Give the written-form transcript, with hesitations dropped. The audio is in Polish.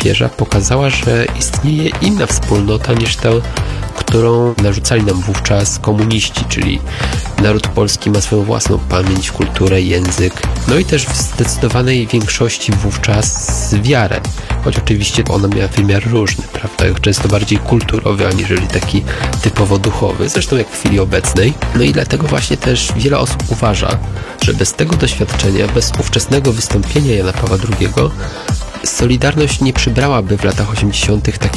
papieża pokazała, że istnieje inna wspólnota niż ta, którą narzucali nam wówczas komuniści, czyli naród polski ma swoją własną pamięć, kulturę, język, no i też w zdecydowanej większości wówczas wiarę, choć oczywiście ona miała wymiar różny, prawda, często bardziej kulturowy, aniżeli taki typowo duchowy, zresztą jak w chwili obecnej. No i dlatego właśnie też wiele osób uważa, że bez tego doświadczenia, bez ówczesnego wystąpienia Jana Pawła II, Solidarność nie przybrałaby w latach 80. takiej